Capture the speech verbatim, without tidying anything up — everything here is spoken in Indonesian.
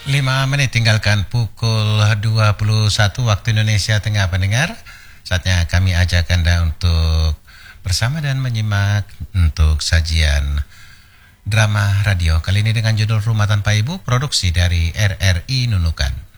Lima menit tinggalkan pukul dua puluh satu waktu Indonesia Tengah, pendengar. Saatnya kami ajak Anda untuk bersama dan menyimak untuk sajian drama radio. Kali ini dengan judul Rumah Tanpa Ibu, produksi dari R R I Nunukan.